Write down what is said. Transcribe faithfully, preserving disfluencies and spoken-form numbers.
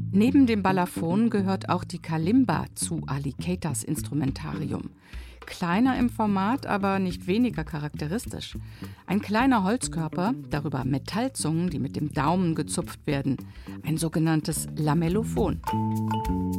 Neben dem Balaphon gehört auch die Kalimba zu Alicators Instrumentarium. Kleiner im Format, aber nicht weniger charakteristisch. Ein kleiner Holzkörper, darüber Metallzungen, die mit dem Daumen gezupft werden. Ein sogenanntes Lamellophon.